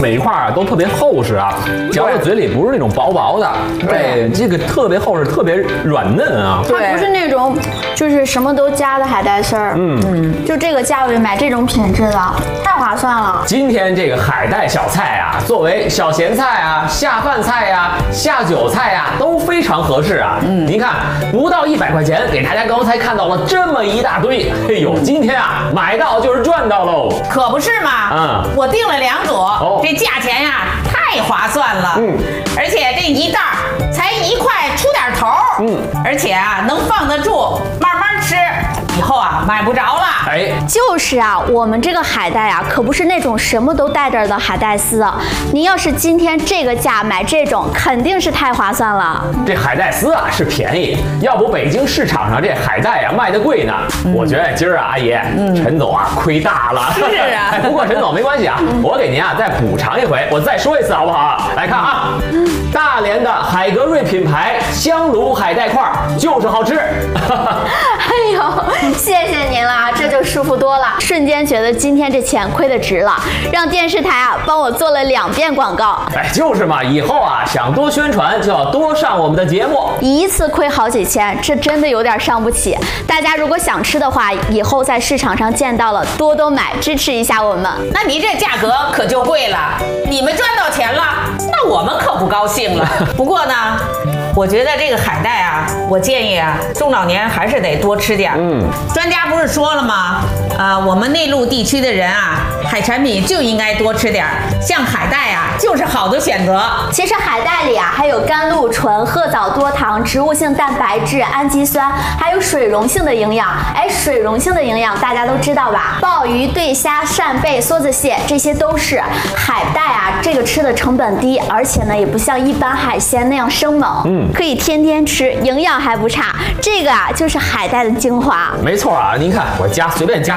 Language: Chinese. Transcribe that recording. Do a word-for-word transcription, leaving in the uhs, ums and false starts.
每一块啊都特别厚实啊，嚼到嘴里不是那种薄薄的，对，这个特别厚实，特别软嫩啊。 它不是那种就是什么都加的海带丝儿，嗯嗯，就这个价位买这种品质的太划算了。 今天这个海带小菜啊，作为小咸菜啊、下饭菜呀、下酒菜呀，都非常合适啊。嗯，您看，不到一百块钱，给大家刚才看到了这么一大堆，哎呦，今天啊买到就是赚到喽。 可不是嘛，嗯，我订了两组，哦，这价钱呀太划算了，嗯，而且这一袋才一块出点头，嗯，而且啊能放得住，慢慢吃，以后啊买不着了。 哎，就是啊，我们这个海带啊，可不是那种什么都带着的海带丝。您要是今天这个价买这种，肯定是太划算了。 这海带丝啊是便宜，要不北京市场上这海带啊卖的贵呢。嗯、我觉得今儿啊，阿姨，嗯、陈总啊亏大了。 是啊， 哎，不过陈总没关系啊，我给您啊再补偿一回，我再说一次好不好？来看啊，大连的海格瑞品牌香炉海带块就是好吃。 哎呦，谢谢您啦，这就舒服多了，瞬间觉得今天这钱亏得值了，让电视台啊帮我做了两遍广告。 哎，就是嘛，以后啊想多宣传就要多上我们的节目， 一次亏好几千，这真的有点伤不起。大家如果想吃的话，以后在市场上见到了多多买，支持一下我们。 那你这价格可就贵了，你们赚到钱了，那我们可不高兴了。不过呢，我觉得这个海带啊，我建议啊，中老年还是得多吃点。嗯，专家不是说了吗？呃，我们内陆地区的人啊，海产品就应该多吃点，像海带啊，就是好的选择。 其实海带里啊，还有甘露醇、褐藻多糖、植物性蛋白质、氨基酸，还有水溶性的营养。哎，水溶性的营养大家都知道吧？鲍鱼、对虾、扇贝、梭子蟹，这些都是海带啊。这个吃的成本低，而且呢，也不像一般海鲜那样生猛。嗯。可以天天吃，营养还不差。这个啊，就是海带的精华。 没错啊，您看我加随便加